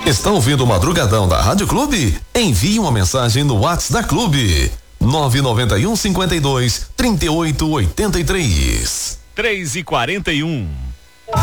Está ouvindo o Madrugadão da Rádio Clube? Envie uma mensagem no WhatsApp da Clube. 991 52 38 83. 3:41.